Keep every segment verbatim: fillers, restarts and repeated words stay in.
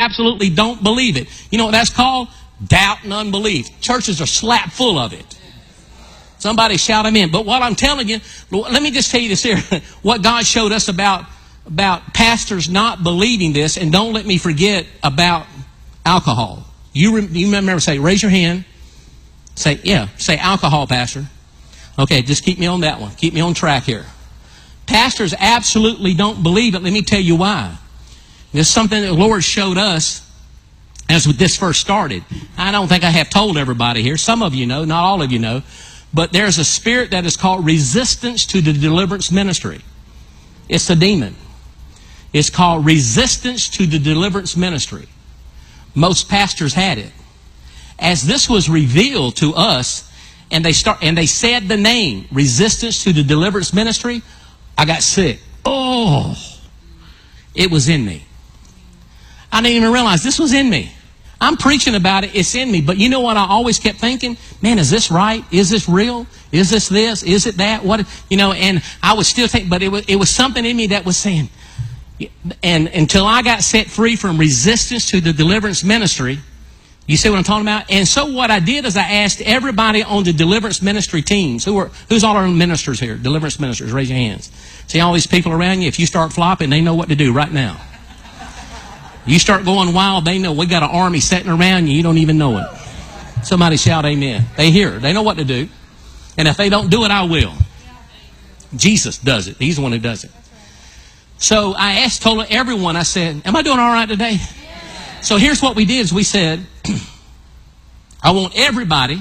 absolutely don't believe it. You know what that's called? Doubt and unbelief. Churches are slap full of it. Somebody shout amen. But what I'm telling you, let me just tell you this here. What God showed us about, about pastors not believing this, and don't let me forget about alcohol. You, re, you remember, say, raise your hand. Say, yeah, say alcohol, Pastor. Okay, just keep me on that one. Keep me on track here. Pastors absolutely don't believe it. Let me tell you why. This is something that the Lord showed us as this first started. I don't think I have told everybody here. Some of you know, not all of you know. But there's a spirit that is called resistance to the deliverance ministry. It's a demon. It's called resistance to the deliverance ministry. Most pastors had it. As this was revealed to us, and they start and they said the name, resistance to the deliverance ministry, I got sick. Oh, it was in me. I didn't even realize this was in me. I'm preaching about it. It's in me. But you know what I always kept thinking? Man, is this right? Is this real? Is this this? Is it that? What? You know, and I would still think, but it was, it was something in me that was saying, and until I got set free from resistance to the deliverance ministry, you see what I'm talking about? And so what I did is I asked everybody on the deliverance ministry teams, who are, who's all our ministers here? Deliverance ministers, raise your hands. See all these people around you? If you start flopping, they know what to do right now. You start going wild, they know we got an army sitting around you. You don't even know it. Somebody shout amen. They hear. They know what to do. And if they don't do it, I will. Jesus does it. He's the one who does it. So I asked, told everyone, I said, am I doing all right today? So here's what we did is we said, I want everybody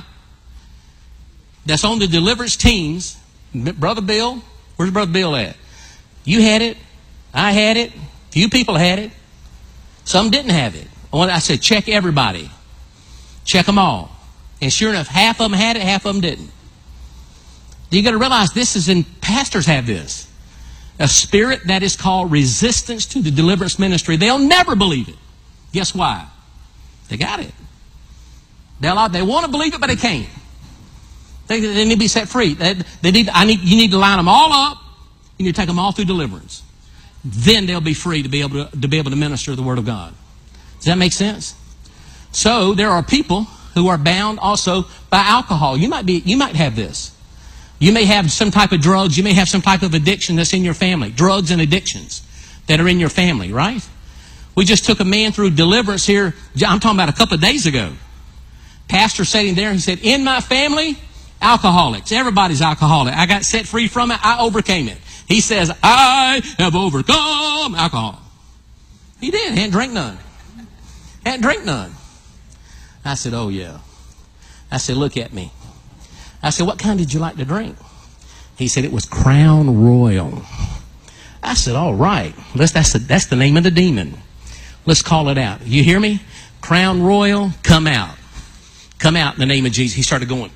that's on the deliverance teams, Brother Bill, where's Brother Bill at? You had it. I had it. Few people had it. Some didn't have it. I said, check everybody. Check them all. And sure enough, half of them had it, half of them didn't. You got to realize this is in, pastors have this. A spirit that is called resistance to the deliverance ministry. They'll never believe it. Guess why? They got it. They'll, they want to believe it, but they can't. They, they need to be set free. They, they need, I need, you need to line them all up. You need to take them all through deliverance. Then they'll be free to be able to, to be able to minister the Word of God. Does that make sense? So there are people who are bound also by alcohol. You might be, you might have this. You may have some type of drugs. You may have some type of addiction that's in your family. Drugs and addictions that are in your family, right? We just took a man through deliverance here. I'm talking about a couple of days ago. Pastor sitting there, he said, in my family, alcoholics. Everybody's alcoholic. I got set free from it. I overcame it. He says, I have overcome alcohol. He did. Hadn't drank none. Hadn't drank none. I said, oh, yeah. I said, look at me. I said, what kind did you like to drink? He said, it was Crown Royal. I said, all right. Let's, that's, the, that's the name of the demon. Let's call it out. You hear me? Crown Royal, come out. Come out in the name of Jesus. He started going.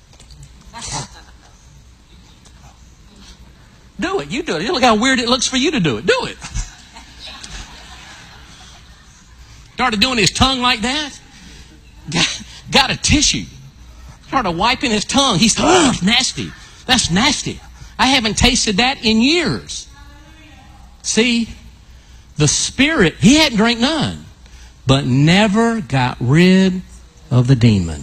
Do it. You do it. Look how weird it looks for you to do it. Do it. Started doing his tongue like that. Got, got a tissue. Started wiping his tongue. He's, oh, nasty. That's nasty. I haven't tasted that in years. See, the spirit, he hadn't drank none, but never got rid of the demon.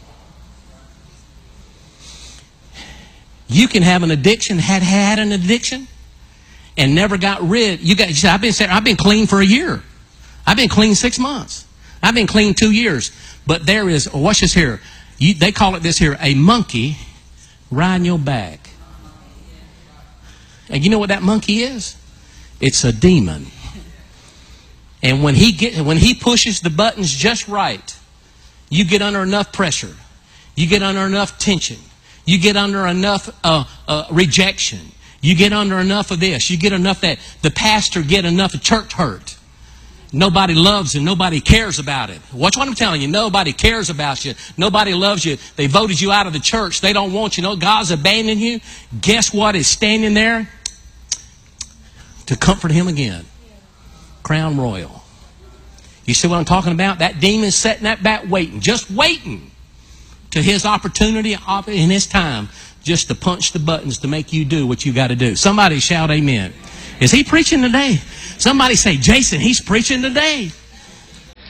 You can have an addiction, had had an addiction, and never got rid. You got. You said, I've been I've been clean for a year. I've been clean six months. I've been clean two years. But there is, oh, watch this here. You, they call it this here, a monkey riding your back. And you know what that monkey is? It's a demon. And when he get when he pushes the buttons just right, you get under enough pressure. You get under enough tension. You get under enough uh, uh, rejection. You get under enough of this. You get enough that the pastor get enough of church hurt. Nobody loves and nobody cares about it. Watch what I'm telling you. Nobody cares about you. Nobody loves you. They voted you out of the church. They don't want you. No, God's abandoned you. Guess what is standing there to comfort him again? Crown Royal. You see what I'm talking about? That demon's sitting that back waiting. Just waiting to his opportunity in his time just to punch the buttons to make you do what you got to do. Somebody shout amen. Is he preaching today? Somebody say, Jason, he's preaching today.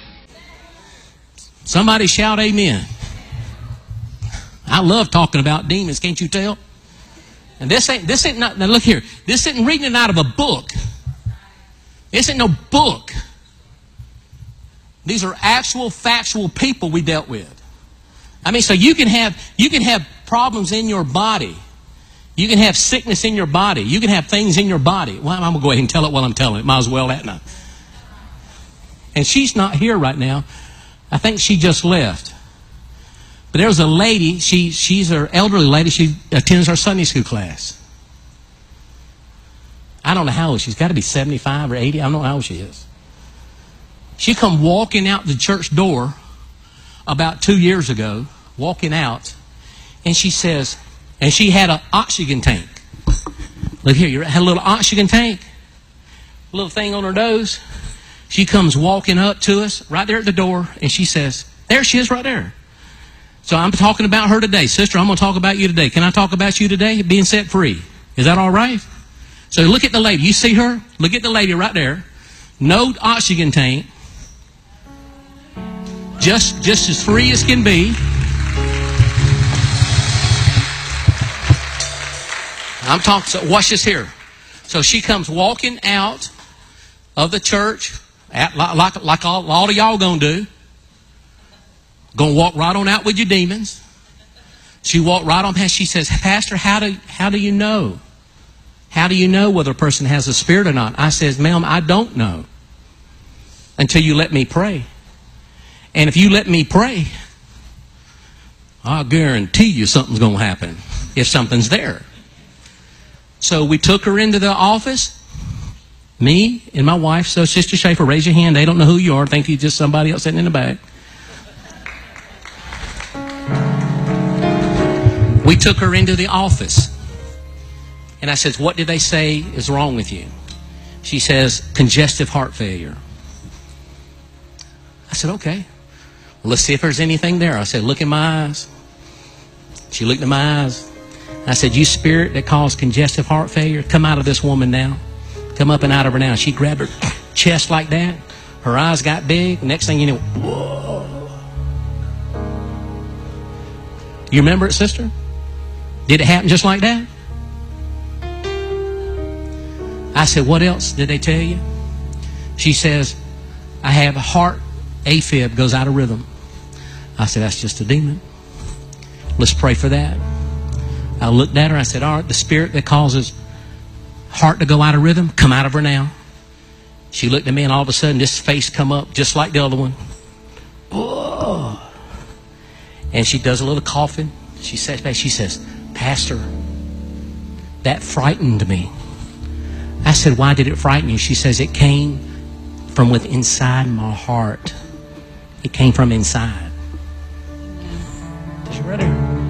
Somebody shout amen. I love talking about demons, can't you tell? And this ain't, this ain't not, now look here, this isn't reading it out of a book. This ain't no book. These are actual, factual people we dealt with. I mean, so you can have, you can have problems in your body. You can have sickness in your body. You can have things in your body. Well, I'm going to go ahead and tell it while I'm telling it. Might as well that now. And she's not here right now. I think she just left. But there was a lady, she, she's an elderly lady, she attends our Sunday school class. I don't know how old she's got to be seventy-five or eighty. I don't know how old she is. She come walking out the church door about two years ago, walking out, and she says, and she had an oxygen tank. Look here, you had a little oxygen tank, a little thing on her nose. She comes walking up to us right there at the door, and she says, there she is right there. So I'm talking about her today. Sister, I'm going to talk about you today. Can I talk about you today? Being set free. Is that all right? So look at the lady. You see her? Look at the lady right there. No oxygen tank. Just, just as free as can be. I'm talking, so watch this here. So she comes walking out of the church, at, like, like all, all of y'all going to do. Going to walk right on out with your demons. She walked right on past. She says, Pastor, how do, how do you know? How do you know whether a person has a spirit or not? I says, ma'am, I don't know until you let me pray. And if you let me pray, I guarantee you something's going to happen if something's there. So we took her into the office, me and my wife. So Sister Schaefer, raise your hand. They don't know who you are. Think you're just somebody else sitting in the back. We took her into the office. And I said, what did they say is wrong with you? She says, congestive heart failure. I said, okay. Well, let's see if there's anything there. I said, look in my eyes. She looked in my eyes. I said, you spirit that caused congestive heart failure, come out of this woman now. Come up and out of her now. She grabbed her chest like that. Her eyes got big. Next thing you know, whoa. You remember it, sister? Did it happen just like that? I said, what else did they tell you? She says, I have a heart AFib, goes out of rhythm. I said, that's just a demon. Let's pray for that. I looked at her. I said, all right, the spirit that causes heart to go out of rhythm, come out of her now. She looked at me, and all of a sudden this face come up just like the other one. Whoa. And she does a little coughing. She sits back. She says, Pastor, that frightened me. I said, why did it frighten you? She says, it came from within inside my heart. It came from inside. Is she ready?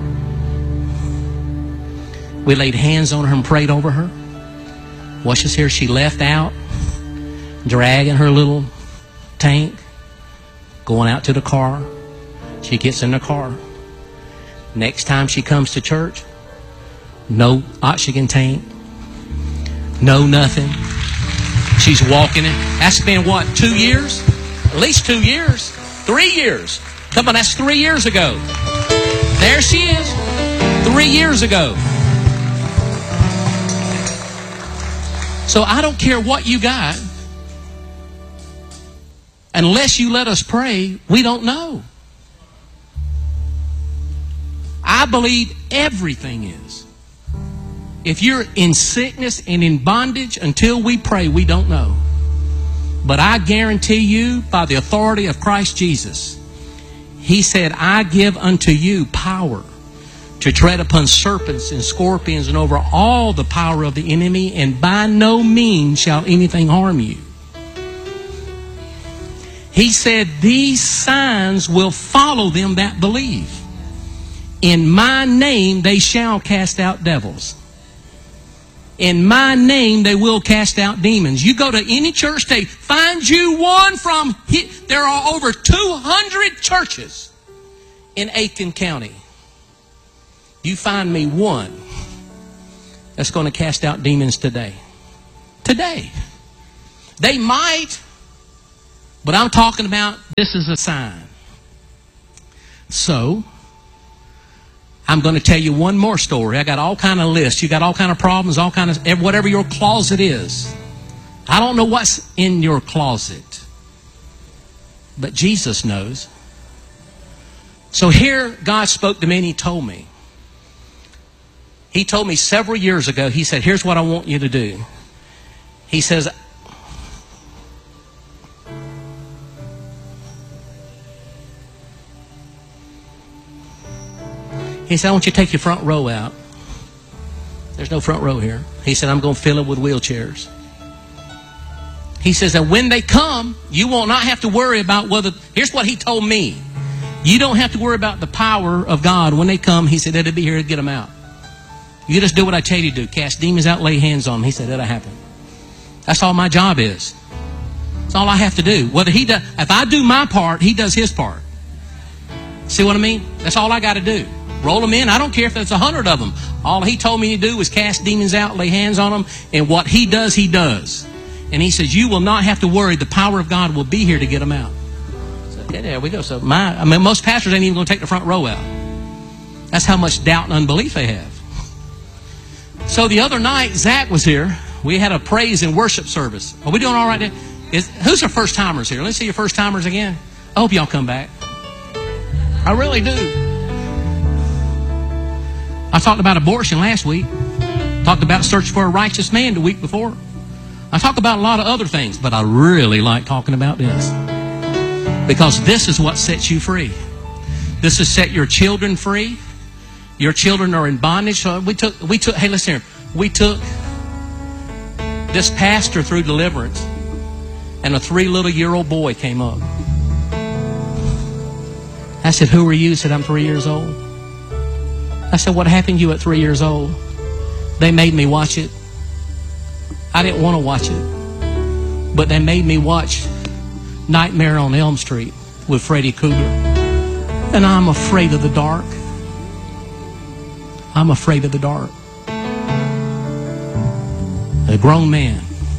We laid hands on her and prayed over her. Watch this here. She left out, dragging her little tank, going out to the car. She gets in the car. Next time she comes to church, no oxygen tank, no nothing. She's walking it. That's been what, two years? At least two years. Three years. Come on, that's three years ago. There she is. Three years ago. So I don't care what you got. Unless you let us pray, we don't know. I believe everything is. If you're in sickness and in bondage, until we pray, we don't know. But I guarantee you, by the authority of Christ Jesus, He said, I give unto you power to tread upon serpents and scorpions and over all the power of the enemy, and by no means shall anything harm you. He said, these signs will follow them that believe. In my name they shall cast out devils. In my name they will cast out demons. You go to any church today, find you one from, there are over two hundred churches in Aiken County. You find me one that's going to cast out demons today. Today. They might, but I'm talking about this is a sign. So, I'm going to tell you one more story. I got all kind of lists. You got all kind of problems, all kind of, whatever your closet is. I don't know what's in your closet, but Jesus knows. So here, God spoke to me and He told me. He told me several years ago, He said, here's what I want you to do. He says, He said, I want you to take your front row out. There's no front row here. He said, I'm going to fill it with wheelchairs. He says that when they come, you will not have to worry about whether... Here's what He told me. You don't have to worry about the power of God. When they come, He said, it'll be here to get them out. You just do what I tell you to do. Cast demons out, lay hands on them. He said, that'll happen. That's all my job is. That's all I have to do. Whether He does... If I do my part, He does His part. See what I mean? That's all I got to do. Roll them in. I don't care if there's a hundred of them. All He told me to do was cast demons out, lay hands on them, and what He does, He does. And He says, you will not have to worry. The power of God will be here to get them out. So, okay, there we go. So my, I mean, most pastors ain't even going to take the front row out. That's how much doubt and unbelief they have. So the other night, Zach was here. We had a praise and worship service. Are we doing all right there? Is, who's our first timers here? Let's see your first timers again. I hope y'all come back. I really do. I talked about abortion last week. Talked about search for a righteous man the week before. I talk about a lot of other things, but I really like talking about this. Because this is what sets you free. This has set your children free. Your children are in bondage. So we took, we took, hey, listen here. We took this pastor through deliverance, and a three little year old boy came up. I said, who are you? He said, I'm three years old. I said, what happened to you at three years old? They made me watch it. I didn't want to watch it. But they made me watch Nightmare on Elm Street with Freddy Krueger. And I'm afraid of the dark. I'm afraid of the dark. A grown man.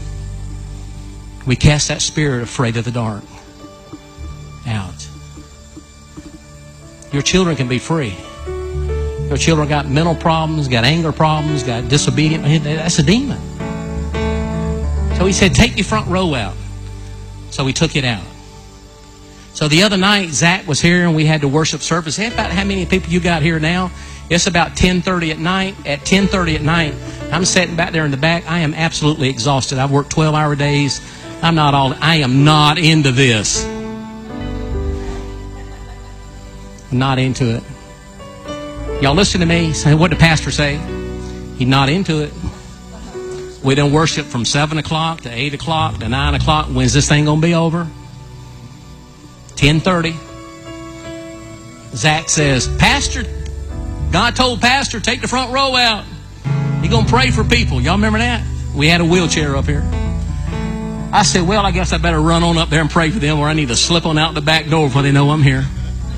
We cast that spirit afraid of the dark out. Your children can be free. Your children got mental problems, got anger problems, got disobedient. That's a demon. So He said, take your front row out. So we took it out. So the other night, Zach was here and we had the worship service. Hey, about how many people you got here now? It's about ten thirty at night. At ten thirty at night, I'm sitting back there in the back. I am absolutely exhausted. I've worked twelve hour days. I'm not all, I am not into this. I'm not into it. Y'all listen to me. Say, what did the pastor say? He's not into it. We done worship from seven o'clock to eight o'clock to nine o'clock. When's this thing going to be over? ten thirty. Zach says, Pastor, God told Pastor, take the front row out. He's going to pray for people. Y'all remember that? We had a wheelchair up here. I said, well, I guess I better run on up there and pray for them, or I need to slip on out the back door before they know I'm here.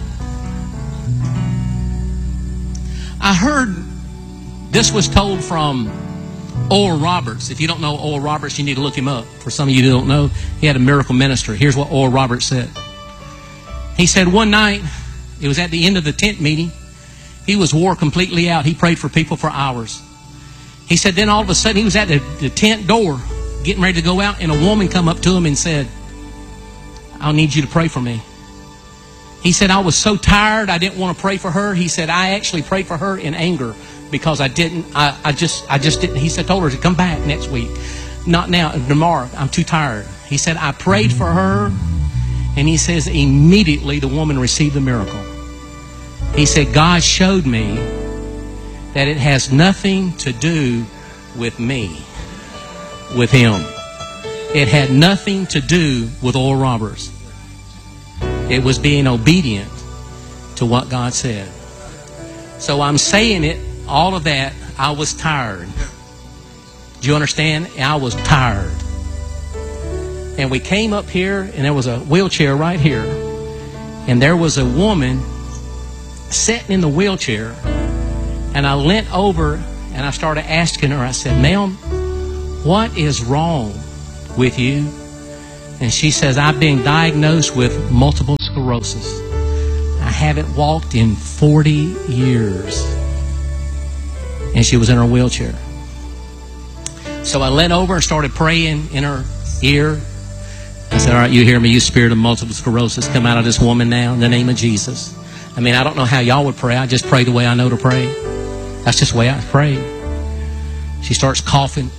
I heard this was told from Oral Roberts. If you don't know Oral Roberts, you need to look him up. For some of you who don't know, he had a miracle ministry. Here's what Oral Roberts said. He said one night, it was at the end of the tent meeting, he was wore completely out. He prayed for people for hours. He said then all of a sudden he was at the, the tent door getting ready to go out, and a woman come up to him and said, I'll need you to pray for me. He said, I was so tired, I didn't want to pray for her. He said, I actually prayed for her in anger because I didn't, I, I just, I just didn't. He said, told her to come back next week. Not now, tomorrow. I'm too tired. He said, I prayed for her, and he says, immediately the woman received the miracle. He said, God showed me that it has nothing to do with me, with him. It had nothing to do with Oral Roberts. It was being obedient to what God said. So I'm saying it, all of that, I was tired. Do you understand? I was tired. And we came up here, and there was a wheelchair right here. And there was a woman sitting in the wheelchair. And I leant over, and I started asking her, I said, ma'am, what is wrong with you? And she says, I've been diagnosed with multiple sclerosis. I haven't walked in forty years. And she was in her wheelchair. So I leaned over and started praying in her ear. I said, all right, you hear me, you spirit of multiple sclerosis, come out of this woman now in the name of Jesus. I mean, I don't know how y'all would pray. I just pray the way I know to pray. That's just the way I pray. She starts coughing.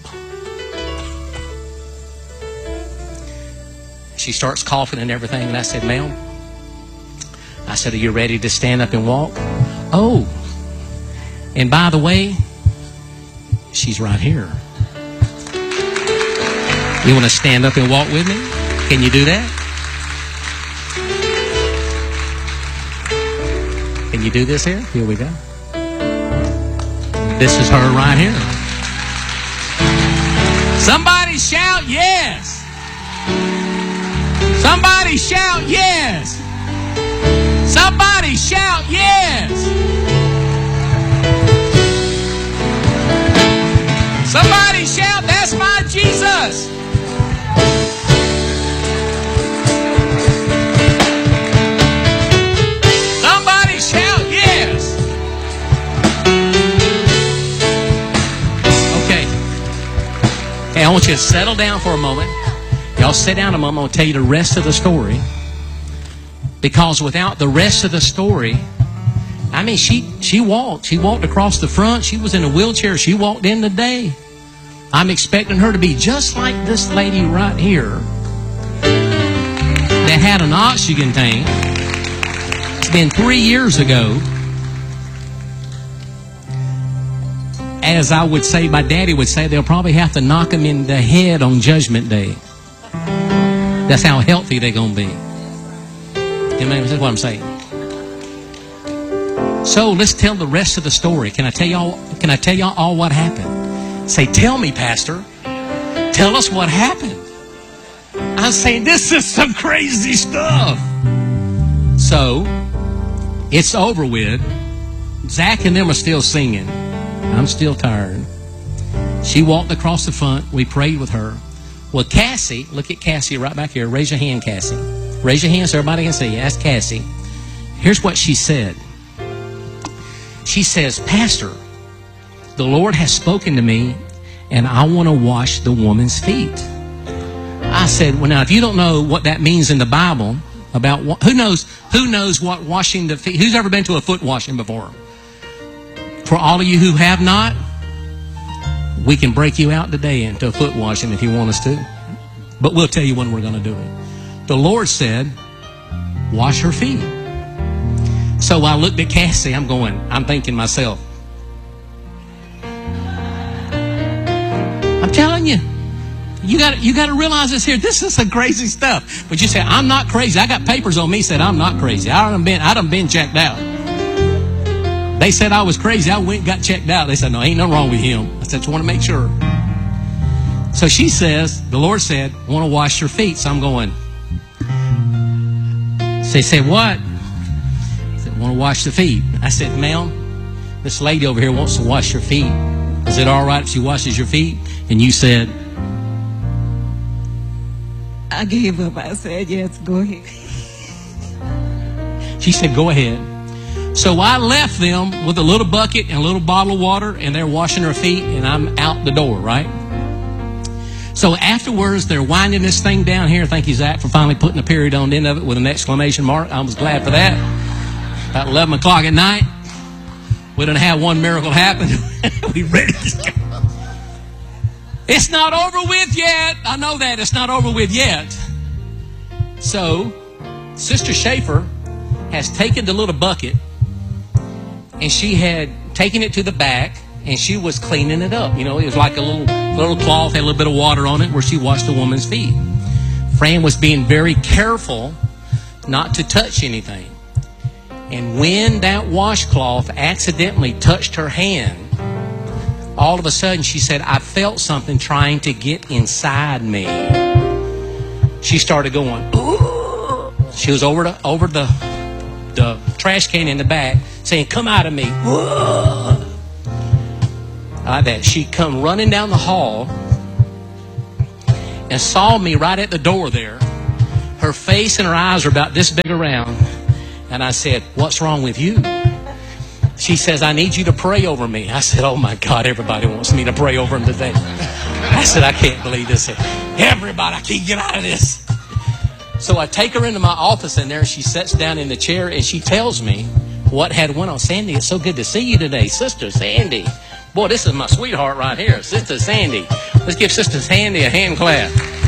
She starts coughing and everything. And I said, ma'am, I said, are you ready to stand up and walk? Oh, and by the way, she's right here. You want to stand up and walk with me? Can you do that? Can you do this here? Here we go. This is her right here. Somebody shout yes. Somebody shout yes. Somebody shout yes. Somebody shout, that's my Jesus. Somebody shout yes. Okay. Hey, I want you to settle down for a moment. Y'all sit down a moment. I'm going to tell you the rest of the story. Because without the rest of the story, I mean, she, she walked. She walked across the front. She was in a wheelchair. She walked in today. I'm expecting her to be just like this lady right here that had an oxygen tank. It's been three years ago. As I would say, my daddy would say, they'll probably have to knock him in the head on Judgment Day. That's how healthy they're going to be. Amen. That's what I'm saying. So let's tell the rest of the story. Can I tell y'all? Can I tell y'all all what happened? Say, tell me, Pastor. Tell us what happened. I'm saying this is some crazy stuff. So it's over with. Zach and them are still singing. I'm still tired. She walked across the front. We prayed with her. Well, Cassie, look at Cassie right back here. Raise your hand, Cassie. Raise your hand so everybody can see you. Ask Cassie. Here's what she said. She says, Pastor, the Lord has spoken to me, and I want to wash the woman's feet. I said, well, now, if you don't know what that means in the Bible, about who knows who knows what washing the feet, who's ever been to a foot washing before? For all of you who have not, we can break you out today into a foot washing if you want us to. But we'll tell you when we're going to do it. The Lord said, wash her feet. So I looked at Cassie. I'm going, I'm thinking myself, I'm telling you, you got you got to realize this here. This is some crazy stuff. But you say, I'm not crazy. I got papers on me said I'm not crazy. I done been, I done been checked out. They said I was crazy. I went and got checked out. They said, no, ain't nothing wrong with him. I said, I just want to make sure. So she says, the Lord said, I want to wash your feet. So I'm going, so they said, what? I said, I want to wash the feet. I said, ma'am, this lady over here wants to wash your feet. Is it all right if she washes your feet? And you said, I gave up. I said, yes, go ahead. She said, go ahead. So I left them with a little bucket and a little bottle of water, and they're washing their feet, and I'm out the door, right? So afterwards, they're winding this thing down here. Thank you, Zach, for finally putting a period on the end of it with an exclamation mark. I was glad for that. About eleven o'clock at night, we done had one miracle happen. We ready to go. It's not over with yet. I know that. It's not over with yet. So Sister Schaefer has taken the little bucket, and she had taken it to the back, and she was cleaning it up. You know, it was like a little little cloth, had a little bit of water on it where she washed the woman's feet. Fran was being very careful not to touch anything. And when that washcloth accidentally touched her hand, all of a sudden she said, I felt something trying to get inside me. She started going, ooh. She was over the, over the, the trash can in the back saying, come out of me. Ooh. Like that. She come running down the hall and saw me right at the door there. Her face and her eyes are about this big around. And I said, what's wrong with you? She says, I need you to pray over me. I said, oh my God, everybody wants me to pray over them today. I said, I can't believe this. Everybody, I can't get out of this. So I take her into my office in there, and she sits down in the chair, and she tells me what had went on. Sandy, it's so good to see you today. Sister Sandy. Boy, this is my sweetheart right here. Sister Sandy. Let's give Sister Sandy a hand clap.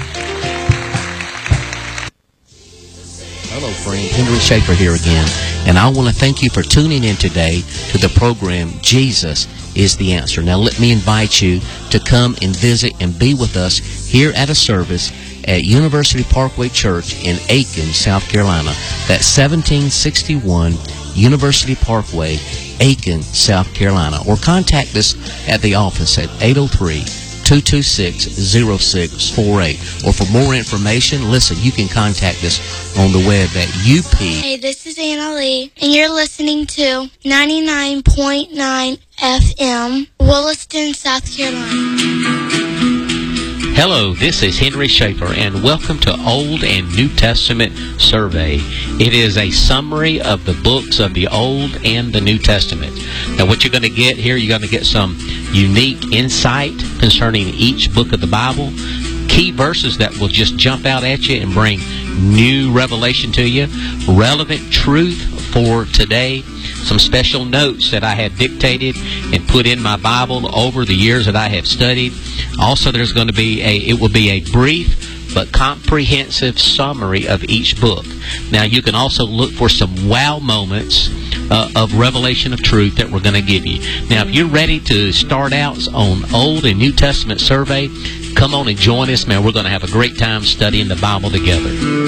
Hello, friend. Henry Schaefer here again. And I want to thank you for tuning in today to the program, Jesus is the Answer. Now, let me invite you to come and visit and be with us here at a service at University Parkway Church in Aiken, South Carolina. That's seventeen sixty-one University Parkway, Aiken, South Carolina. Or contact us at the office at eight oh three, two two six, oh six four eight. Or for more information, listen, you can contact us on the web at U P. Hey, this is Anna Lee, and you're listening to ninety-nine point nine F M, Williston, South Carolina. Hello, this is Henry Schaefer, and welcome to Old and New Testament Survey. It is a summary of the books of the Old and the New Testament. Now, what you're going to get here, you're going to get some unique insight concerning each book of the Bible, key verses that will just jump out at you and bring new revelation to you, relevant truth for today, some special notes that I have dictated and put in my Bible over the years that I have studied. Also, there's going to be a, it will be a brief but comprehensive summary of each book. Now, you can also look for some wow moments uh, of revelation of truth that we're going to give you. Now, if you're ready to start out on Old and New Testament survey, come on and join us, man. We're going to have a great time studying the Bible together.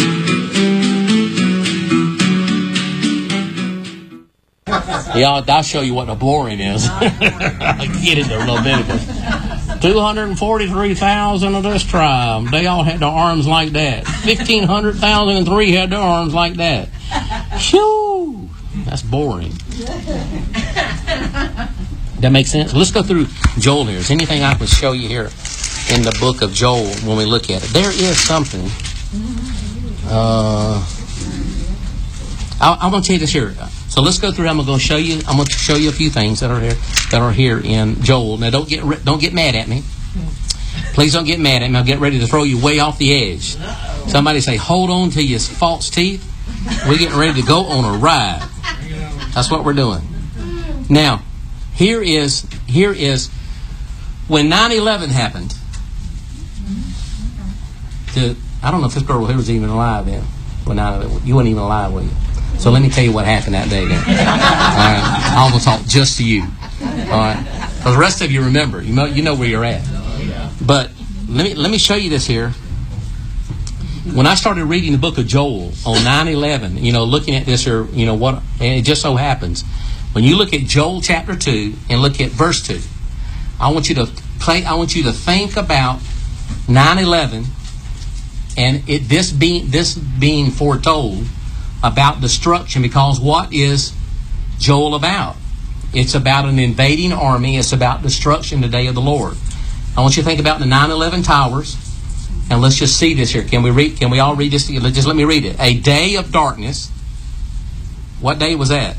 Yeah, I'll show you what the boring is. I'll get into a little bit of it. two hundred forty-three thousand of this tribe, they all had their arms like that. fifteen hundred thousand three had their arms like that. Shoo! That's boring. That makes sense? Let's go through Joel here. Is anything I can show you here in the book of Joel when we look at it? There is something. Uh, I, I want to tell you this here. So let's go through. I'm going to show you. I'm going to show you a few things that are here that are here in Joel. Now, don't get don't get mad at me. Please don't get mad at me. I'll get ready to throw you way off the edge. Somebody say, "Hold on to your false teeth." We're getting ready to go on a ride. That's what we're doing. Now, here is here is when nine eleven happened. The, I don't know if this girl here was even alive then. When nine eleven, you weren't even alive, were you? So let me tell you what happened that day then. All right. I almost talked just to you. All right. Because the rest of you remember. You know, you know where you're at. But let me let me show you this here. When I started reading the book of Joel on nine eleven, you know, looking at this here, you know, what, and it just so happens, when you look at Joel chapter two and look at verse two, I want you to play, I want you to think about nine eleven and it this being this being foretold about destruction, because what is Joel about? It's about an invading army. It's about destruction the day of the Lord. I want you to think about the nine eleven towers, and let's just see this here. Can we read? Can we all read this? Just let me read it. A day of darkness. What day was that?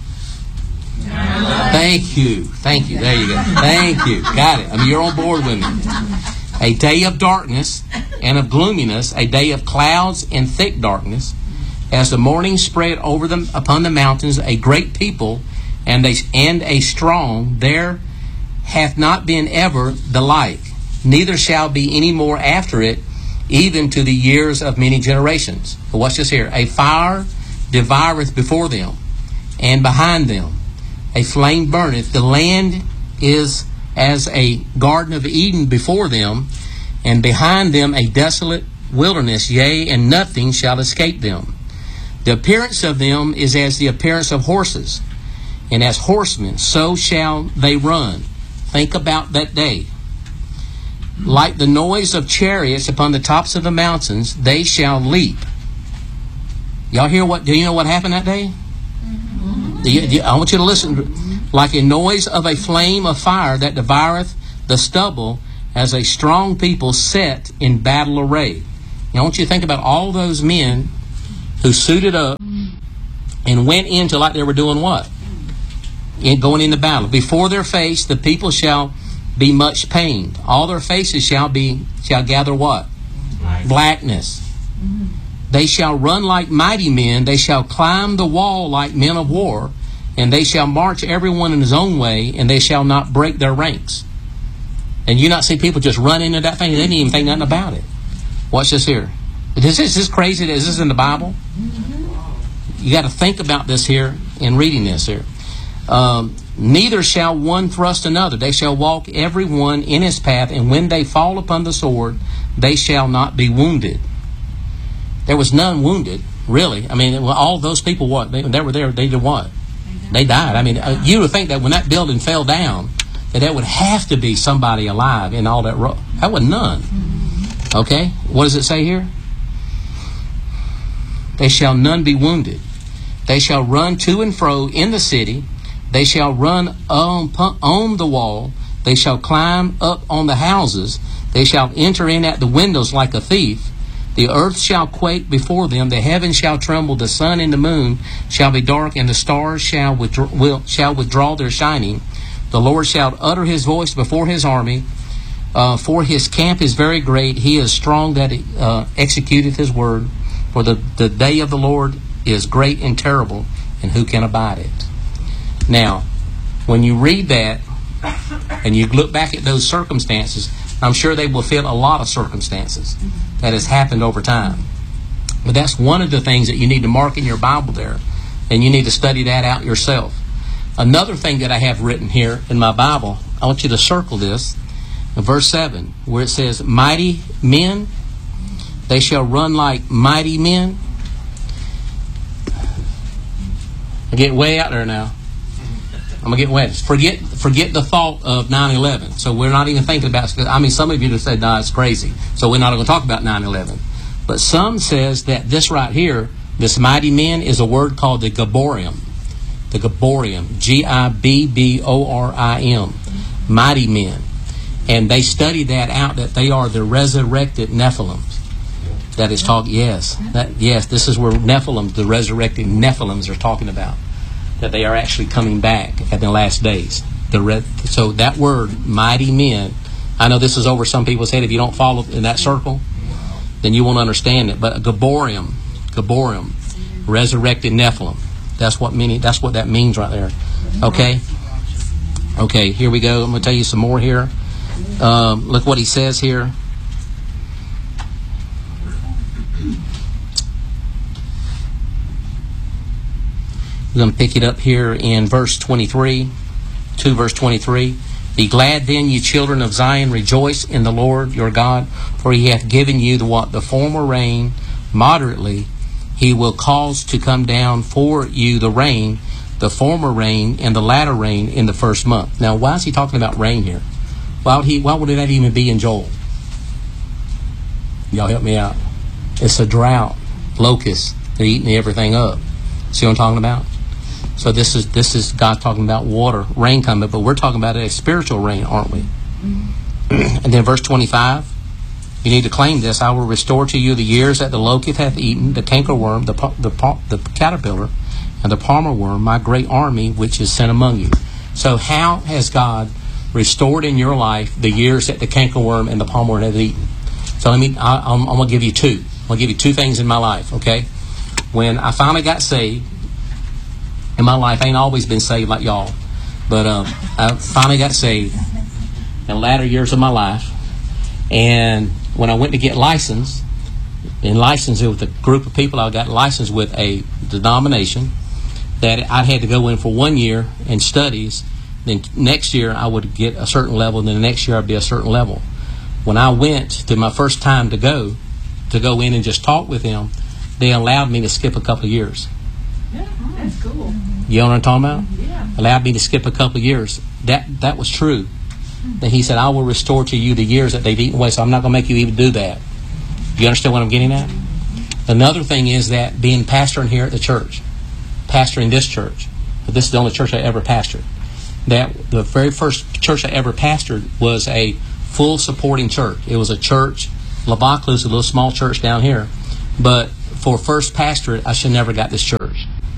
Thank you. Thank you. There you go. Thank you. Got it. I mean, you're on board with me. A day of darkness and of gloominess, a day of clouds and thick darkness. As the morning spread over them upon the mountains, a great people and a, and a strong, there hath not been ever the like, neither shall be any more after it, even to the years of many generations. But watch this here. A fire devoureth before them, and behind them a flame burneth. The land is as a garden of Eden before them, and behind them a desolate wilderness, yea, and nothing shall escape them. The appearance of them is as the appearance of horses, and as horsemen, so shall they run. Think about that day. Like the noise of chariots upon the tops of the mountains, they shall leap. Y'all hear what? Do you know what happened that day? Mm-hmm. Do you, do you, I want you to listen. Like a noise of a flame of fire that devoureth the stubble, as a strong people set in battle array. Now, I want you to think about all those men who suited up and went into like they were doing what? In, going into battle. Before their face the people shall be much pained. All their faces shall be shall gather what? Blackness. They shall run like mighty men. They shall climb the wall like men of war. And they shall march everyone in his own way, and they shall not break their ranks. And you not see people just run into that thing. They didn't even think nothing about it. Watch this here. Is this, is this crazy? Is this in the Bible? You got to think about this here in reading this here. Um, Neither shall one thrust another. They shall walk every one in his path, and when they fall upon the sword, they shall not be wounded. There was none wounded, really. I mean, all those people, what? They, they were there, they did what? They died. I mean, uh, you would think that when that building fell down, that there would have to be somebody alive in all that row. That was none. Okay? What does it say here? They shall none be wounded. They shall run to and fro in the city. They shall run on, on the wall. They shall climb up on the houses. They shall enter in at the windows like a thief. The earth shall quake before them. The heavens shall tremble. The sun and the moon shall be dark, and the stars shall withdraw, will, shall withdraw their shining. The Lord shall utter his voice before his army. Uh, for his camp is very great. He is strong that uh, executeth his word. For the, the day of the Lord is great and terrible, and who can abide it? Now, when you read that, and you look back at those circumstances, I'm sure they will fit a lot of circumstances that has happened over time. But that's one of the things that you need to mark in your Bible there, and you need to study that out yourself. Another thing that I have written here in my Bible, I want you to circle this, in verse seven, where it says, mighty men, they shall run like mighty men. I get way out there now. I'm going to get wet. Forget forget the thought of nine eleven. So we're not even thinking about it. I mean, some of you have said, no, it's crazy. So we're not going to talk about nine eleven. But some says that this right here, this mighty men, is a word called the Gaborium. The Gaborium. G I B B O R I M. Mighty men. And they study that out, that they are the resurrected Nephilims. That is talking, yes. That, yes, this is where Nephilim, the resurrected Nephilims, are talking about. That they are actually coming back at the last days. The red, so that word, mighty men, I know this is over some people's head. If you don't follow in that circle, then you won't understand it. But Gaborium, Gaborium, resurrected Nephilim. That's what meaning. That's what that means right there. Okay. Okay. Here we go. I'm going to tell you some more here. Um, look what he says here. We're going to pick it up here in verse twenty-three, two verse twenty-three. Be glad then, ye children of Zion, rejoice in the Lord your God, for he hath given you the what? The former rain moderately. He will cause to come down for you the rain, the former rain, and the latter rain in the first month. Now, why is he talking about rain here? Why would he? Why would that even be in Joel? Y'all help me out. It's a drought. Locusts. They're eating everything up. See what I'm talking about? So this is this is God talking about water, rain coming, but we're talking about a spiritual rain, aren't we? Mm-hmm. And then verse twenty-five, you need to claim this. I will restore to you the years that the locust hath eaten, the cankerworm, the the, the caterpillar, and the palmer worm, my great army which is sent among you. So how has God restored in your life the years that the cankerworm and the palmer worm have eaten? So let me. I, I'm, I'm going to give you two. I'm going to give you two things in my life. Okay, when I finally got saved. In my life, I ain't always been saved like y'all. But um, I finally got saved in the latter years of my life. And when I went to get licensed, and licensed with a group of people, I got licensed with a denomination that I had to go in for one year in studies. Then next year, I would get a certain level, and then the next year, I'd be a certain level. When I went to my first time to go, to go in and just talk with them, they allowed me to skip a couple of years. Yeah, that's cool. You know what I'm talking about? Yeah. Allowed me to skip a couple of years. That that was true. Then he said, I will restore to you the years that they've eaten away, so I'm not going to make you even do that. You understand what I'm getting at? Another thing is that being pastoring here at the church, pastoring this church, this is the only church I ever pastored, that the very first church I ever pastored was a full supporting church. It was a church, Lavaclu is a little small church down here, but for first pastorate, I should never got this church.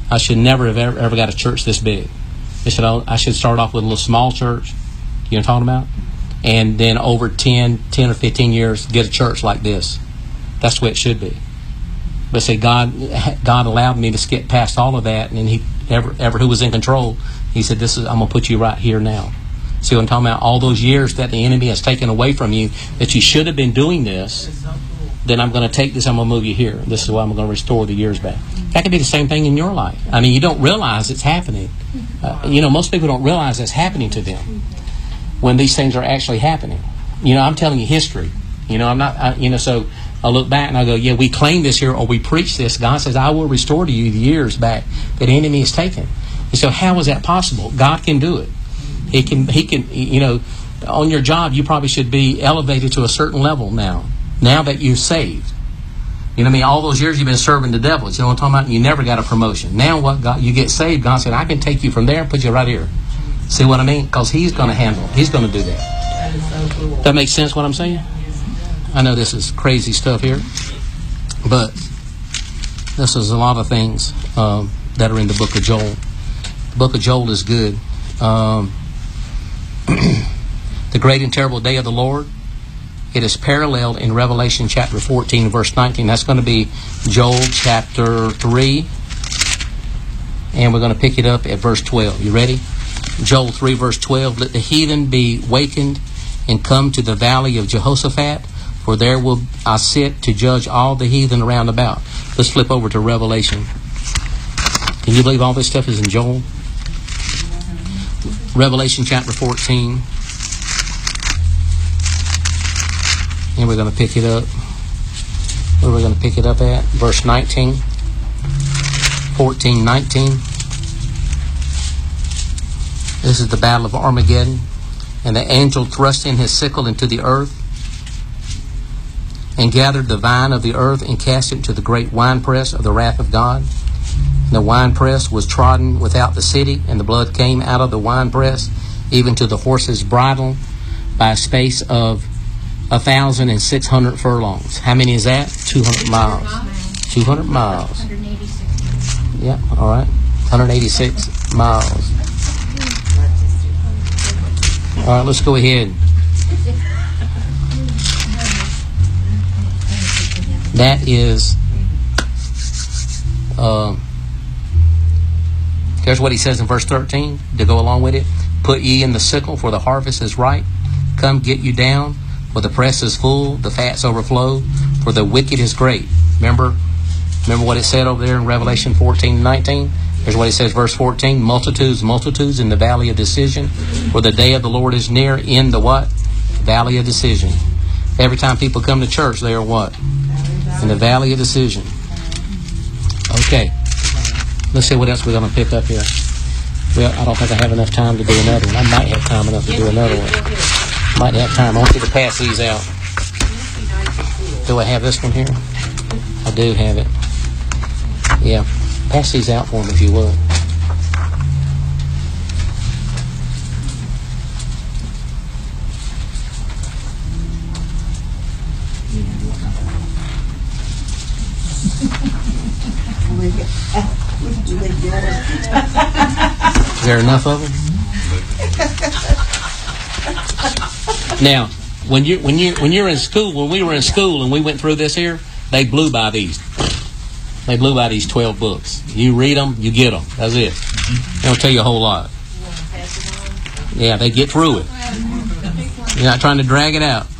I should never have ever, ever got a church this big. They said, oh, I should start off with a little small church. You know what I'm talking about? And then over ten, ten or fifteen years, get a church like this. That's the way it should be. But say God, God allowed me to skip past all of that, and He ever, ever who was in control, He said, "This is I'm gonna put you right here now." See what I'm talking about? All those years that the enemy has taken away from you, that you should have been doing this. Then I'm going to take this. I'm going to move you here. This is why I'm going to restore the years back. That could be the same thing in your life. I mean, you don't realize it's happening. Uh, you know, most people don't realize it's happening to them when these things are actually happening. You know, I'm telling you history. You know, I'm not. I, you know, so I look back and I go, yeah, we claim this here or we preach this. God says, I will restore to you the years back that the enemy has taken. And so, how is that possible? God can do it. He can. He can. You know, on your job, you probably should be elevated to a certain level now. Now that you're saved. You know what I mean? All those years you've been serving the devil. You know what I'm talking about? And you never got a promotion. Now what God, you get saved, God said, I can take you from there and put you right here. See what I mean? Because He's going to handle it. He's going to do that. That is so cool. That makes sense what I'm saying? I know this is crazy stuff here. But this is a lot of things um, that are in the book of Joel. The book of Joel is good. Um, the great and terrible day of the Lord. It is paralleled in Revelation chapter fourteen, verse nineteen. That's going to be Joel chapter three. And we're going to pick it up at verse twelve. You ready? Joel three, verse twelve. Let the heathen be wakened and come to the valley of Jehoshaphat, for there will I sit to judge all the heathen around about. Let's flip over to Revelation. Can you believe all this stuff is in Joel? Revelation chapter fourteen. And we're going to pick it up. Where are we going to pick it up at? Verse nineteen. fourteen, nineteen. This is the battle of Armageddon. And the angel thrust in his sickle into the earth, and gathered the vine of the earth, and cast it into the great winepress of the wrath of God. And the winepress was trodden without the city, and the blood came out of the winepress, even to the horse's bridle, by a space of a thousand and six hundred furlongs. How many is that? Two hundred miles. Two hundred miles. Yeah, all right. one hundred eighty-six miles. All right, let's go ahead. That is, uh, here's what he says in verse thirteen to go along with it. Put ye in the sickle, for the harvest is ripe. Come get you down, for the press is full, the fats overflow, for the wicked is great. Remember, remember what it said over there in Revelation fourteen, nineteen? Here's what it says, verse fourteen. Multitudes, multitudes in the valley of decision, for the day of the Lord is near in the what? Valley of decision. Every time people come to church, they are what? In the valley of decision. Okay. Let's see what else we're going to pick up here. Well, I don't think I have enough time to do another one. I might have time enough to do another one. Might have time. I want you to pass these out. Do I have this one here? I do have it. Yeah. Pass these out for me if you would. Is there enough of them? Now, when you when you when you're in school, when we were in school and we went through this here, they blew by these. They blew by these twelve books. You read them, you get them. That's it. They don't tell you a whole lot. Yeah, they get through it. You're not trying to drag it out.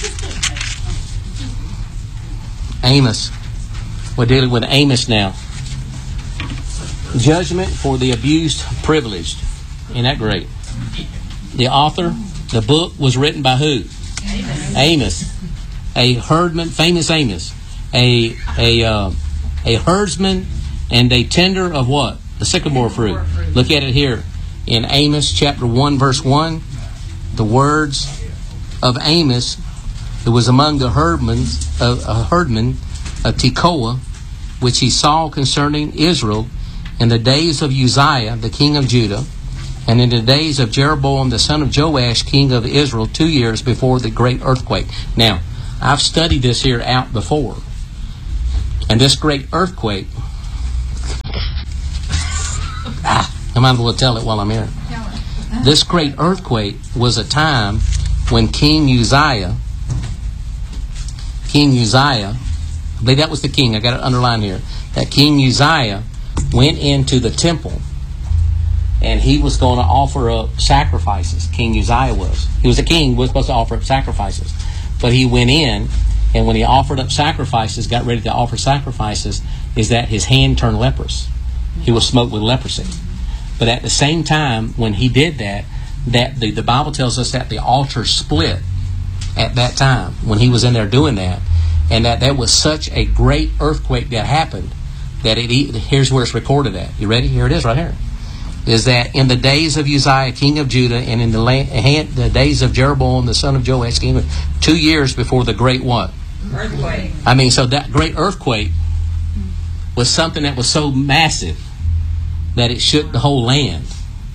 Amos. We're dealing with Amos now. Judgment for the abused, privileged. Isn't that great? The author, the book was written by who? Amos. Amos. A herdman, famous Amos. A a uh, a herdsman and a tender of what? The sycamore fruit. Look at it here in Amos chapter one, verse one. The words of Amos, who was among the herdmen, uh, a herdman of Tekoa, which he saw concerning Israel in the days of Uzziah, the king of Judah, and in the days of Jeroboam, the son of Joash, king of Israel, two years before the great earthquake. Now, I've studied this here out before. And this great earthquake I might as well tell it while I'm here. This great earthquake was a time when King Uzziah, King Uzziah, I believe that was the king, I got it underlined here, that King Uzziah went into the temple and he was going to offer up sacrifices. King Uzziah was. He was a king, was supposed to offer up sacrifices. But he went in, and when he offered up sacrifices, got ready to offer sacrifices, is that his hand turned leprous. He was smoked with leprosy. But at the same time, when he did that, that the, the Bible tells us that the altar split at that time when he was in there doing that, and that there was such a great earthquake that happened that it. Here's where it's recorded at. You ready? Here it is, right here. Is that in the days of Uzziah, king of Judah, and in the, land, the days of Jeroboam, the son of Joash, king of, two years before the great what? Earthquake. I mean, so that great earthquake was something that was so massive that it shook the whole land.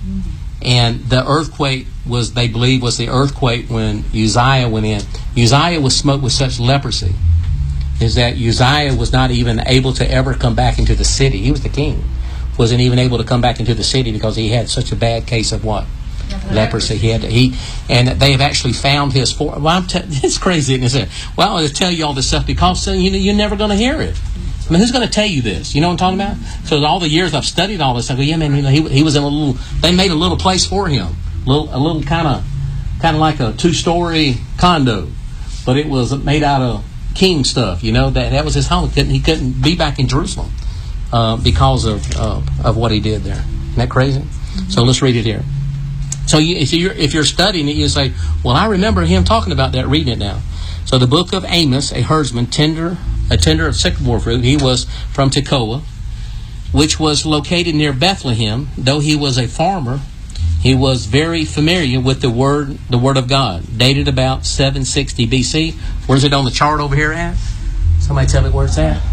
And the earthquake was, they believe, was the earthquake when Uzziah went in. Uzziah was smoked with such leprosy, is that Uzziah was not even able to ever come back into the city. He was the king. Wasn't even able to come back into the city because he had such a bad case of what? Leprosy. He had to, he, and they have actually found his. For, well, I'm t- it's crazy, isn't it? Well, I'll just tell you all this stuff because you know, you're never going to hear it. I mean, who's going to tell you this? You know what I'm talking about? So all the years I've studied all this, I go, yeah, man. You know, he he was in a little. They made a little place for him, little a little kind of kind of like a two-story condo, but it was made out of king stuff. You know that that was his home. He couldn't, he couldn't be back in Jerusalem. Uh, because of uh, of what he did there. Isn't that crazy? Mm-hmm. So let's read it here. So you, if, you're, if you're studying it, you say, well, I remember him talking about that, reading it now. So the book of Amos, a herdsman, tender, a tender of sycamore fruit, he was from Tekoa, which was located near Bethlehem. Though he was a farmer, he was very familiar with the word, the word of God, dated about seven sixty B C. Where's it on the chart over here at? Somebody tell me where it's at.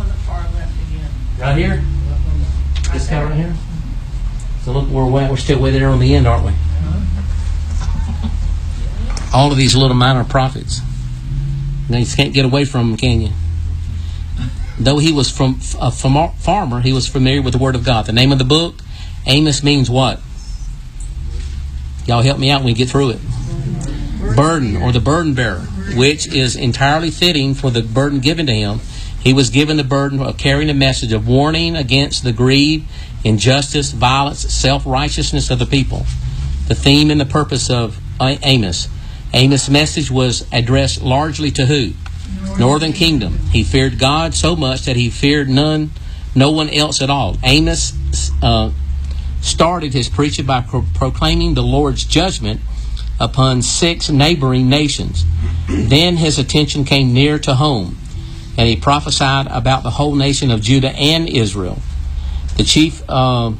Right here? This guy right here? So look, we're, way, we're still way there on the end, aren't we? All of these little minor prophets. Now you can't get away from them, can you? Though he was from a farmer, he was familiar with the Word of God. The name of the book, Amos, means what? Y'all help me out when we get through it. Burden, or the burden bearer, which is entirely fitting for the burden given to him. He was given the burden of carrying a message of warning against the greed, injustice, violence, self-righteousness of the people. The theme and the purpose of Amos. Amos' message was addressed largely to who? Northern, Northern Kingdom. He feared God so much that he feared none, no one else at all. Amos uh, started his preaching by pro- proclaiming the Lord's judgment upon six neighboring nations. Then his attention came near to home, and he prophesied about the whole nation of Judah and Israel. The chief uh,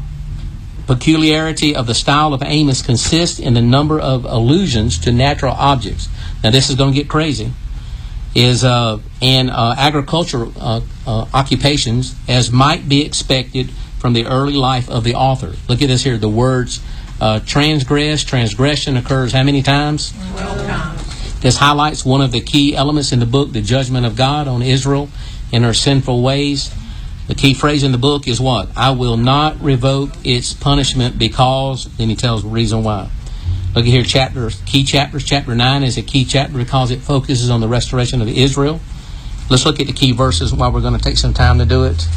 peculiarity of the style of Amos consists in the number of allusions to natural objects. Now this is going to get crazy. Is uh, and uh, agricultural uh, uh, occupations, as might be expected from the early life of the author. Look at this here. The words uh, transgress, transgression occurs how many times? Twelve times. This highlights one of the key elements in the book, the judgment of God on Israel in her sinful ways. The key phrase in the book is what? I will not revoke its punishment because, then he tells the reason why. Look at here, chapter, key chapters. Chapter nine is a key chapter because it focuses on the restoration of Israel. Let's look at the key verses while we're going to take some time to do it.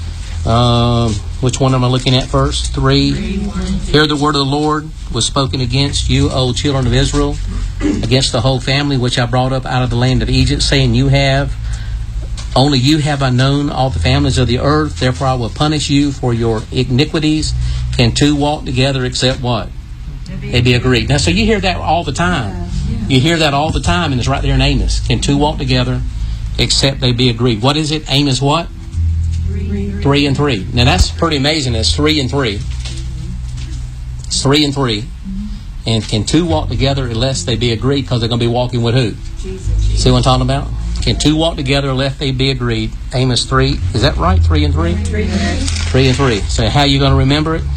Um, which one am I looking at first? Three. Hear the word of the Lord was spoken against you, O children of Israel, against the whole family which I brought up out of the land of Egypt, saying, you have, only you have I known all the families of the earth, therefore I will punish you for your iniquities. Can two walk together except what? They be agreed. Now, so you hear that all the time. You hear that all the time, and it's right there in Amos. Can two walk together except they be agreed? What is it? Amos what? Three. Three and three. Now that's pretty amazing. It's three and three. It's three and three. And can two walk together unless they be agreed? Because they're going to be walking with who? Jesus. See what I'm talking about? Can two walk together unless they be agreed? Amos three. Is that right? Three and three? Three, three and three. So how are you going to remember it?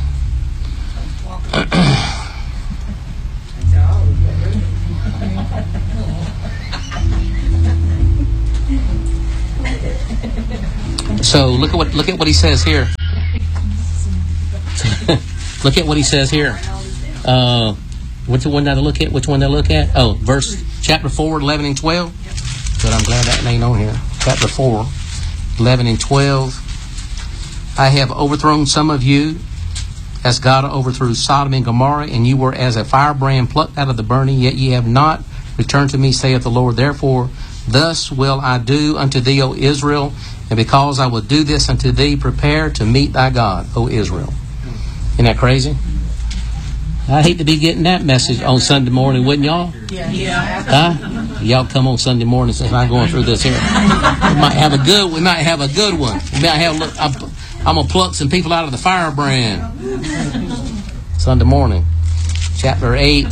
So look at what look at what he says here. Look at what he says here. Uh, what's the one that I look at? Which one did I look at? Oh, verse chapter four, eleven and twelve. But I'm glad that ain't on here. Chapter four, eleven and twelve. I have overthrown some of you, as God overthrew Sodom and Gomorrah, and you were as a firebrand plucked out of the burning, yet ye have not returned to me, saith the Lord. Therefore, thus will I do unto thee, O Israel, and because I will do this unto thee, prepare to meet thy God, O Israel. Isn't that crazy? I hate to be getting that message on Sunday morning, wouldn't y'all? Yeah. yeah. Huh? Y'all come on Sunday morning since I'm going through this here. We might have a good. We might have a good one. We might have. Look, I'm, I'm gonna pluck some people out of the firebrand. Sunday morning, chapter eight.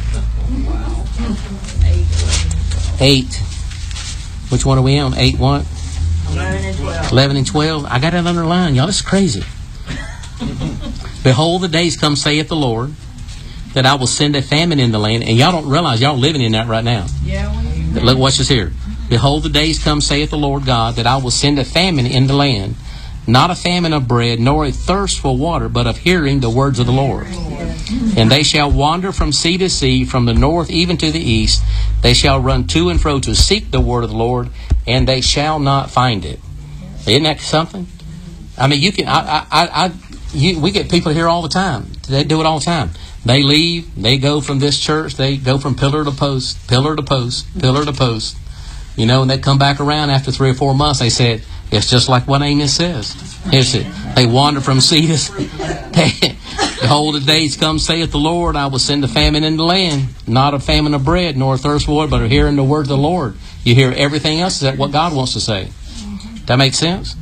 Eight. Which one are we on? Eight what? Eleven and twelve. Eleven and twelve. I got it underlined, y'all. This is crazy. Behold, the days come, saith the Lord, that I will send a famine in the land. And y'all don't realize y'all living in that right now. Yeah, we Look, watch this here. Behold, the days come, saith the Lord God, that I will send a famine in the land, not a famine of bread, nor a thirst for water, but of hearing the words of the Lord. And they shall wander from sea to sea, from the north even to the east. They shall run to and fro to seek the word of the Lord, and they shall not find it. Isn't that something? I mean, you can. I, I, I, you, we get people here all the time. They do it all the time. They leave. They go from this church. They go from pillar to post, pillar to post, pillar to post. You know, and they come back around after three or four months. They said, it's just like what Amos says. Here's it. They wander from sea to sea. Behold, the days come, saith the Lord, I will send a famine in the land, not a famine of bread, nor a thirst for water, but of hearing the word of the Lord. You hear everything else. Is that what God wants to say? That makes sense?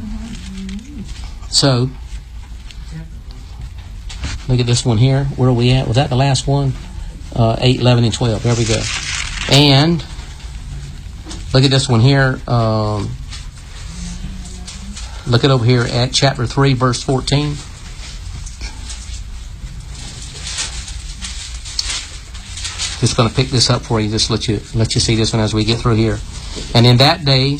So, look at this one here. Where are we at? Was that the last one? Uh, eight, eleven, and twelve. There we go. And look at this one here. Um, look at over here at chapter three, verse fourteen. Just going to pick this up for you. Just let you let you see this one as we get through here. And in that day,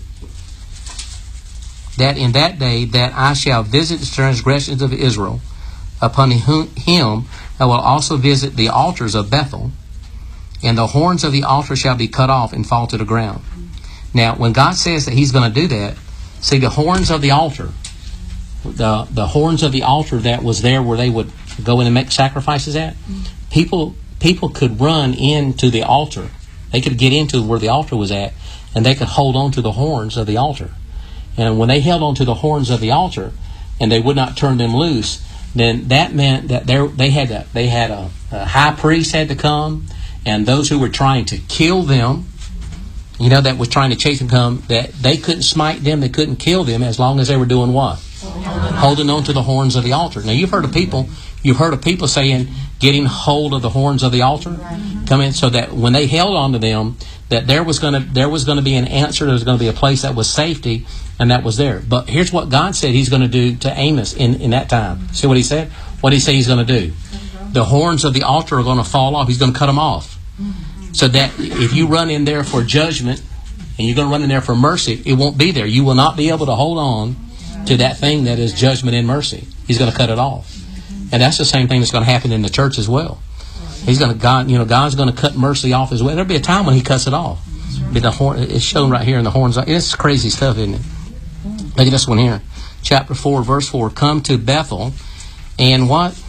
that in that day that I shall visit the transgressions of Israel, upon him I will also visit the altars of Bethel, and the horns of the altar shall be cut off and fall to the ground. Now, when God says that He's going to do that, see the horns of the altar, the the horns of the altar that was there where they would go in and make sacrifices at, people people could run into the altar. They could get into where the altar was at, and they could hold on to the horns of the altar. And when they held on to the horns of the altar, and they would not turn them loose, then that meant that they they had a, they had a, a high priest had to come, and those who were trying to kill them, you know, that was trying to chase them, come, that they couldn't smite them, they couldn't kill them as long as they were doing what? Holding on to the horns of the altar. Now, you've heard of people, you've heard of people saying, getting hold of the horns of the altar, come in, so that when they held on to them, that there was going to there was going to be an answer, there was going to be a place that was safety, and that was there. But here's what God said He's going to do to Amos in, in that time. See what He said? What did He say He's going to do? The horns of the altar are going to fall off. He's going to cut them off. So that if you run in there for judgment, and you're going to run in there for mercy, it won't be there. You will not be able to hold on to that thing that is judgment and mercy. He's going to cut it off. And that's the same thing that's going to happen in the church as well. He's going to, God, you know, God's going to cut mercy off as well. There'll be a time when He cuts it off. But the horn, it's shown right here in the horns. It's crazy stuff, isn't it? Look at this one here. Chapter four, verse four. Come to Bethel, and what?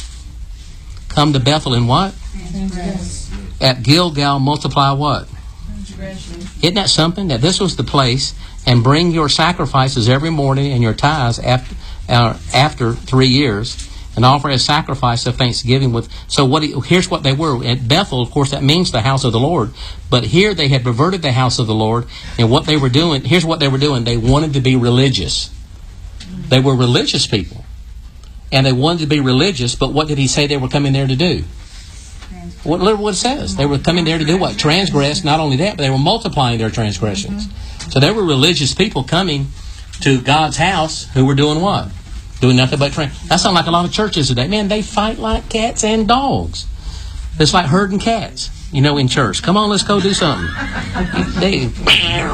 Come to Bethel and what? At Gilgal multiply what? Isn't that something? That this was the place, and bring your sacrifices every morning and your tithes after, uh, after three years, and offer a sacrifice of thanksgiving with. So what? He, here's what they were at Bethel. Of course, that means the house of the Lord. But here they had perverted the house of the Lord, and what they were doing. Here's what they were doing. They wanted to be religious. They were religious people, and they wanted to be religious. But what did He say they were coming there to do? What, look what it says. They were coming there to do what? Transgress. Not only that, but they were multiplying their transgressions. So there were religious people coming to God's house who were doing what? Doing nothing but train. That sounds like a lot of churches today. Man, they fight like cats and dogs. It's like herding cats, you know, in church. Come on, let's go do something. They,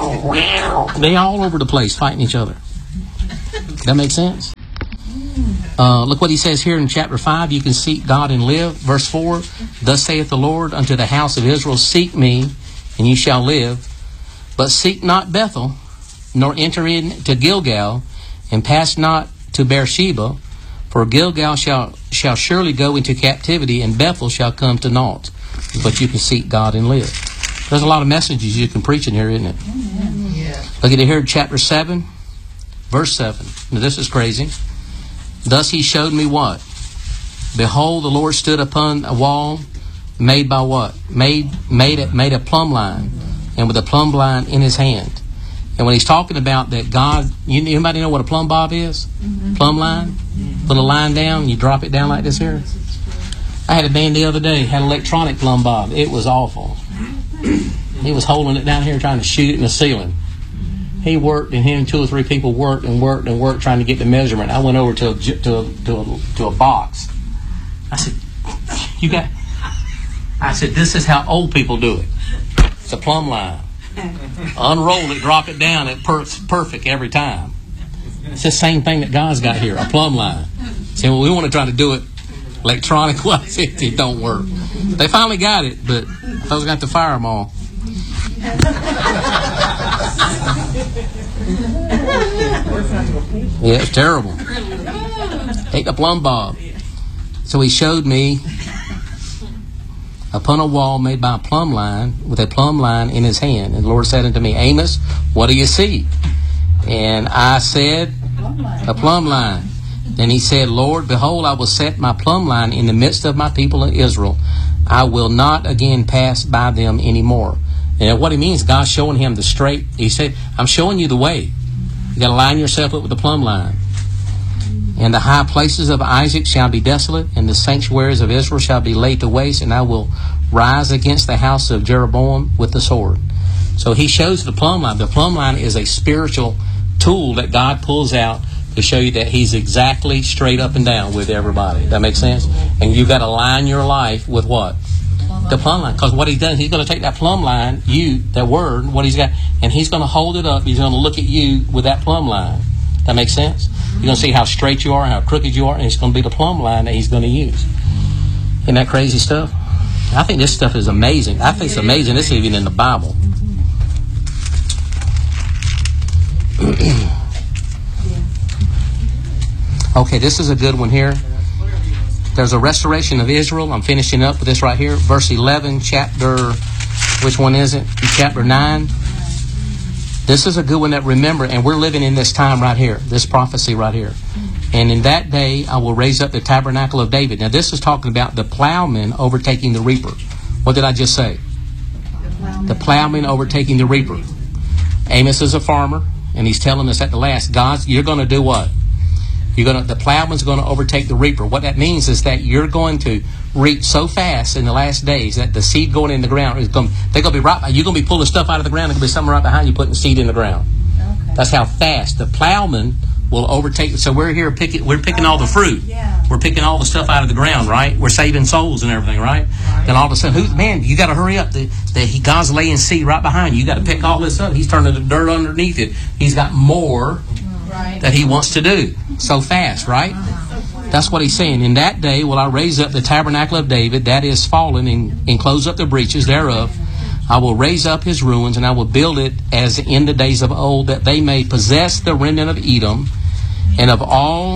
they all over the place fighting each other. That make sense? Uh, look what he says here in chapter five. You can seek God and live. Verse four, thus saith the Lord unto the house of Israel, seek me, and ye shall live. But seek not Bethel, nor enter into Gilgal, and pass not to Beersheba, for Gilgal shall shall surely go into captivity, and Bethel shall come to naught. But you can seek God and live. There's a lot of messages you can preach in here, isn't it? Yeah. Look at it here, chapter seven, verse seven. Now this is crazy. Thus he showed me what? Behold, the Lord stood upon a wall made by what? Made made it made a plumb line, and with a plumb line in his hand. And when he's talking about that God, you, anybody know what a plumb bob is? Mm-hmm. Plumb line? Mm-hmm. Put a line down, you drop it down like this here. I had a man the other day, had an electronic plumb bob. It was awful. He was holding it down here trying to shoot it in the ceiling. He worked, and him and two or three people worked and worked and worked trying to get the measurement. I went over to a, to a, to a, to a box. I said, you got... I said, this is how old people do it. It's a plumb line. Unroll it, drop it down, it's per- perfect every time. It's the same thing that God's got here, a plumb line. See, well, we want to try to do it electronic wise. It don't work. They finally got it, but I was going to have to fire them all. Yeah, it's terrible. Take the plumb bob. So he showed me upon a wall made by a plumb line, with a plumb line in his hand. And the Lord said unto me, Amos, what do you see? And I said, a plumb line. Then he said, Lord, behold, I will set my plumb line in the midst of my people of Israel. I will not again pass by them anymore. And what he means, God's showing him the straight. He said, I'm showing you the way. You got to line yourself up with the plumb line. And the high places of Isaac shall be desolate, and the sanctuaries of Israel shall be laid to waste, and I will rise against the house of Jeroboam with the sword. So he shows the plumb line. The plumb line is a spiritual tool that God pulls out to show you that he's exactly straight up and down with everybody. That makes sense? And you've got to line your life with what? The plumb line. Because what he does, he's going to take that plumb line, you, that word, what he's got, and he's going to hold it up. He's going to look at you with that plumb line. That makes sense? You're going to see how straight you are, how crooked you are, and it's going to be the plumb line that he's going to use. Isn't that crazy stuff? I think this stuff is amazing. I think it's amazing. This is even in the Bible. Okay, this is a good one here. There's a restoration of Israel. I'm finishing up with this right here. Verse eleven, chapter, which one is it? Chapter nine. This is a good one that remember, and we're living in this time right here, this prophecy right here. And in that day, I will raise up the tabernacle of David. Now, this is talking about the plowman overtaking the reaper. What did I just say? The plowman, the plowman overtaking the reaper. Amos is a farmer, and he's telling us at the last, God, you're going to do what? You're going to, the plowman's going to overtake the reaper. What that means is that you're going to reap so fast in the last days that the seed going in the ground is going. They're going to be right. You're going to be pulling stuff out of the ground. There's going to be something right behind you putting seed in the ground. Okay. That's how fast the plowman will overtake. So we're here picking. We're picking all the fruit. Yeah. We're picking all the stuff out of the ground, right? We're saving souls and everything, right? right. Then all of a sudden, who, man, you got to hurry up. The, the, he, God's laying seed right behind you. You got to pick all this up. He's turning the dirt underneath it. He's got more. Right. That he wants to do so fast, right? That's what he's saying. In that day will I raise up the tabernacle of David, that is fallen, and, and close up the breaches thereof. I will raise up his ruins, and I will build it as in the days of old, that they may possess the remnant of Edom, and of all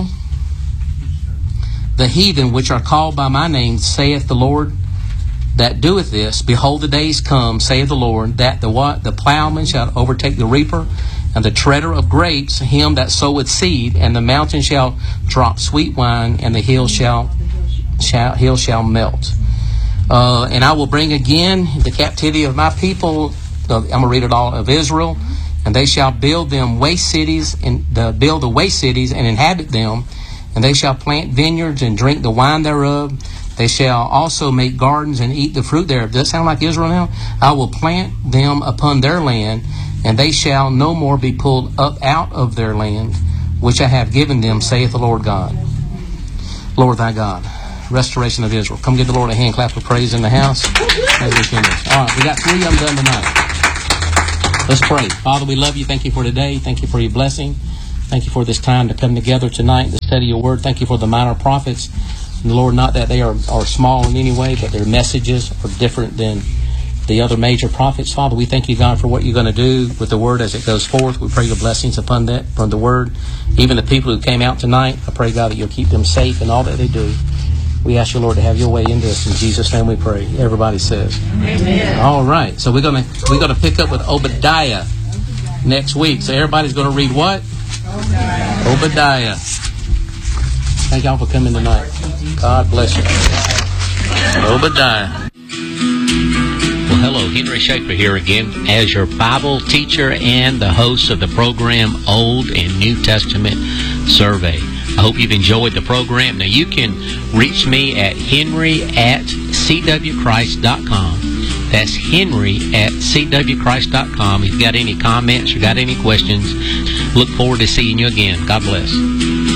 the heathen which are called by my name, saith the Lord that doeth this. Behold, the days come, saith the Lord, that the what? The plowman shall overtake the reaper, and the treader of grapes, him that soweth seed, and the mountain shall drop sweet wine, and the hill shall shall hill shall melt. Uh, and I will bring again the captivity of my people. Uh, I'm gonna read it all, of Israel, and they shall build them waste cities, and the, build the waste cities and inhabit them, and they shall plant vineyards and drink the wine thereof. They shall also make gardens and eat the fruit thereof. Does that sound like Israel now? I will plant them upon their land, and they shall no more be pulled up out of their land, which I have given them, saith the Lord God. Lord thy God. Restoration of Israel. Come give the Lord a hand clap of praise in the house as we finish. All right, we got three of them done tonight. Let's pray. Father, we love you. Thank you for today. Thank you for your blessing. Thank you for this time to come together tonight to study your word. Thank you for the minor prophets. And Lord, not that they are, are small in any way, but their messages are different than the other major prophets. Father, we thank you, God, for what you're going to do with the word as it goes forth. We pray your blessings upon that, from the word. Even the people who came out tonight, I pray, God, that you'll keep them safe in all that they do. We ask you, Lord, to have your way in this. In Jesus' name we pray. Everybody says. Amen. All right. So we're going to we're going to pick up with Obadiah next week. So everybody's going to read what? Obadiah. Thank y'all for coming tonight. God bless you. Obadiah. Well, hello, Henry Schaefer here again as your Bible teacher and the host of the program Old and New Testament Survey. I hope you've enjoyed the program. Now, you can reach me at henry at c w christ dot com. That's henry at c w christ dot com. If you've got any comments or got any questions, look forward to seeing you again. God bless.